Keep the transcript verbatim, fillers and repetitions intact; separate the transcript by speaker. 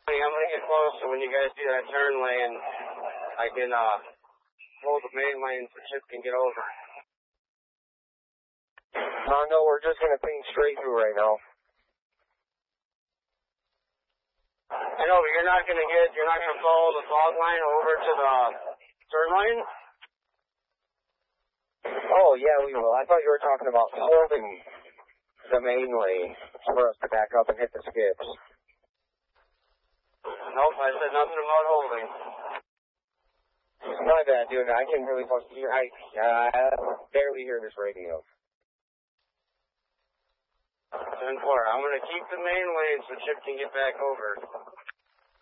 Speaker 1: I'm going to get close, so when you guys do that turn lane, I can uh, hold the main lane so Chip can get over.
Speaker 2: Uh, no, we're just going to ping straight through right now.
Speaker 1: I know, but you're not going to get, you're not going to follow the fog line over to the turn lane?
Speaker 2: Oh, yeah, we will. I thought you were talking about holding the main lane for us to back up and hit the skips.
Speaker 1: Nope, I said nothing about holding.
Speaker 2: My bad, dude. I can really fuck you. I uh, barely hear this radio.
Speaker 1: ten four. I'm going to keep the main lane so Chip can get back over.